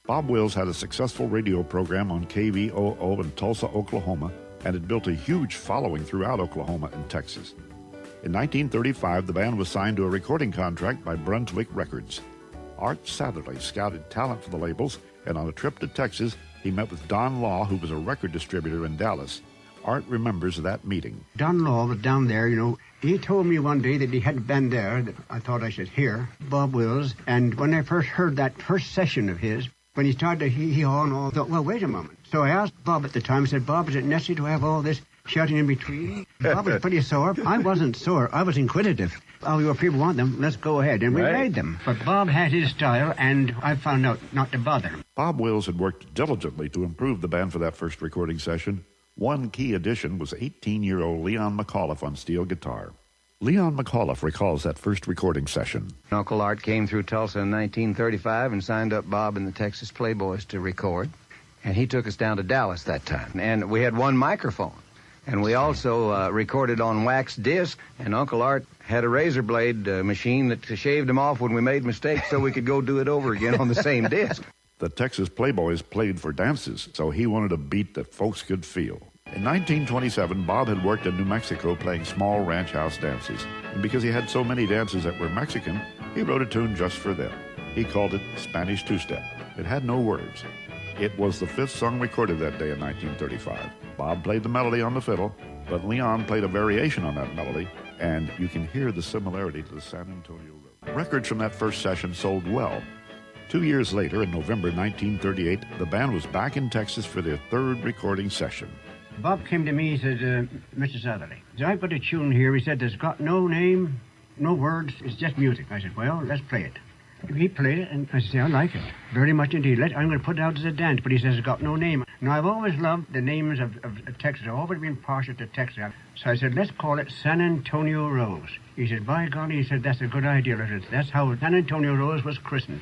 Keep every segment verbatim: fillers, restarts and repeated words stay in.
Bob Wills had a successful radio program on K V O O in Tulsa, Oklahoma, and had built a huge following throughout Oklahoma and Texas. In nineteen thirty-five, the band was signed to a recording contract by Brunswick Records. Art Satterley scouted talent for the labels, and on a trip to Texas, he met with Don Law, who was a record distributor in Dallas. Art remembers that meeting. Don Law was down there, you know. He told me one day that he had been there, that I thought I should hear, Bob Wills. And when I first heard that first session of his, when he started to hee-haw and all, I thought, well, wait a moment. So I asked Bob at the time, I said, Bob, is it necessary to have all this shouting in between? Bob was pretty sore. I wasn't sore. I was inquisitive. Oh, your people want them, let's go ahead. And we right. made them. But Bob had his style, and I found out not to bother him. Bob Wills had worked diligently to improve the band for that first recording session. One key addition was eighteen-year-old Leon McAuliffe on steel guitar. Leon McAuliffe recalls that first recording session. Uncle Art came through Tulsa in nineteen thirty-five and signed up Bob and the Texas Playboys to record. And he took us down to Dallas that time. And we had one microphone. And we also uh, recorded on wax disc. And Uncle Art had a razor blade uh, machine that shaved him off when we made mistakes so we could go do it over again on the same disc. The Texas Playboys played for dances, so he wanted a beat that folks could feel. In nineteen twenty-seven, Bob had worked in New Mexico playing small ranch house dances. And because he had so many dances that were Mexican, he wrote a tune just for them. He called it Spanish Two-Step. It had no words. It was the fifth song recorded that day in nineteen thirty-five. Bob played the melody on the fiddle, but Leon played a variation on that melody, and you can hear the similarity to the San Antonio Road. Records from that first session sold well. Two years later, in November nineteen thirty-eight, the band was back in Texas for their third recording session. Bob came to me, he said, uh, Mister Satterley, he said, I've got a tune here. He said, there's got no name, no words, it's just music. I said, well, let's play it. He played it, and I said, I like it very much indeed. Let, I'm going to put it out as a dance, but he says it's got no name. Now, I've always loved the names of, of, of Texas. I've always been partial to Texas. So I said, let's call it San Antonio Rose. He said, by golly, he said, that's a good idea. I said, that's how San Antonio Rose was christened.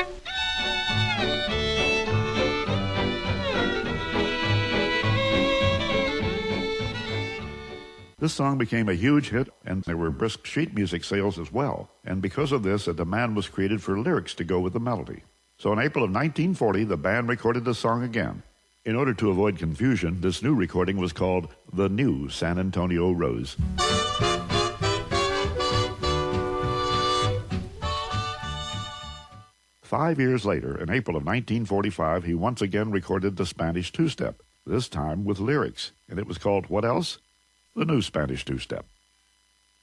This song became a huge hit, and there were brisk sheet music sales as well. And because of this, a demand was created for lyrics to go with the melody. So in April of nineteen forty, the band recorded the song again. In order to avoid confusion, this new recording was called The New San Antonio Rose. Five years later, in April of nineteen forty-five, he once again recorded the Spanish Two-Step, this time with lyrics. And it was called what else? The New Spanish Two-Step.